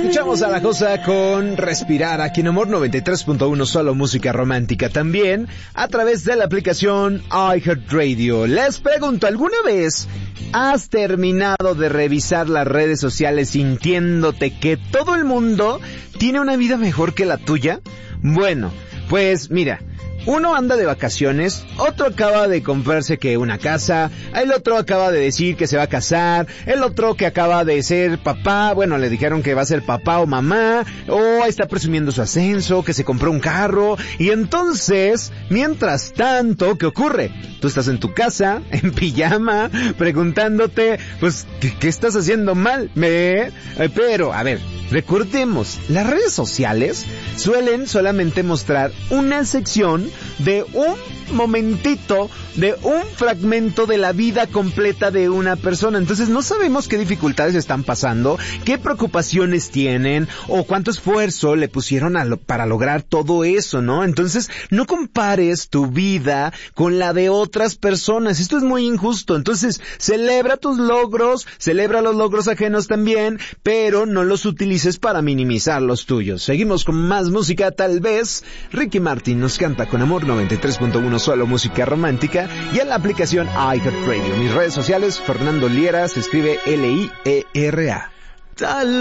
Escuchamos a La Cosa con Respirar aquí en Amor 93.1, solo música romántica. También a través de la aplicación iHeartRadio. Les pregunto, ¿alguna vez has terminado de revisar las redes sociales sintiéndote que todo el mundo tiene una vida mejor que la tuya? Bueno, pues mira, uno anda de vacaciones, otro acaba de comprarse que una casa, el otro acaba de decir que se va a casar, el otro que acaba de ser papá, bueno, le dijeron que va a ser papá o mamá, o está presumiendo su ascenso, que se compró un carro, y entonces, mientras tanto, ¿qué ocurre? Tú estás en tu casa, en pijama, preguntándote, pues, ¿qué estás haciendo mal? Pero, a ver, recordemos, las redes sociales suelen solamente mostrar una sección de un momentito, de un fragmento de la vida completa de una persona. Entonces no sabemos qué dificultades están pasando, qué preocupaciones tienen, o cuánto esfuerzo le pusieron para lograr todo eso, ¿no? Entonces no compares tu vida con la de otras personas. Esto es muy injusto. Entonces celebra tus logros, celebra los logros ajenos también, pero no los utilices para minimizar los tuyos. Seguimos con más música, tal vez. Ricky Martin nos canta con Amor 93.1, solo música romántica, y en la aplicación iHeartRadio. Mis redes sociales, Fernando Liera, se escribe Liera.